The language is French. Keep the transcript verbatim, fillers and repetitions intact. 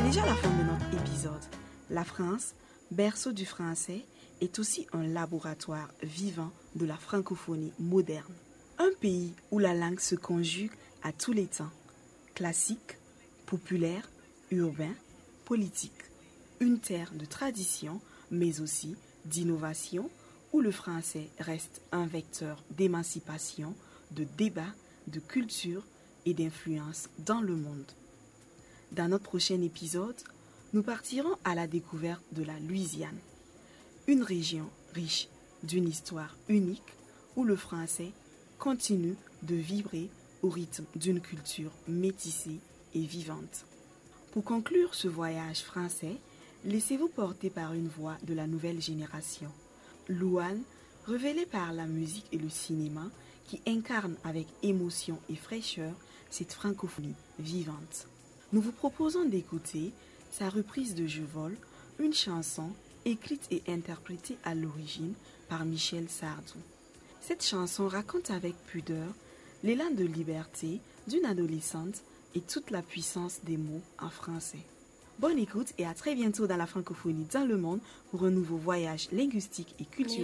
déjà la fin de notre épisode. La France, berceau du français, est aussi un laboratoire vivant de la francophonie moderne. Un pays où la langue se conjugue à tous les temps, classique, populaire, urbain, politique. Une terre de tradition, mais aussi d'innovation, où le français reste un vecteur d'émancipation, de débat, de culture et d'influence dans le monde. Dans notre prochain épisode, nous partirons à la découverte de la Louisiane, une région riche d'une histoire unique où le français continue de vibrer au rythme d'une culture métissée et vivante. Pour conclure ce voyage français, laissez-vous porter par une voix de la nouvelle génération. Louane, révélée par la musique et le cinéma, qui incarne avec émotion et fraîcheur cette francophonie vivante. Nous vous proposons d'écouter sa reprise de Je vole, une chanson écrite et interprétée à l'origine par Michel Sardou. Cette chanson raconte avec pudeur l'élan de liberté d'une adolescente et toute la puissance des mots en français. Bonne écoute et à très bientôt dans la francophonie dans le monde pour un nouveau voyage linguistique et culturel.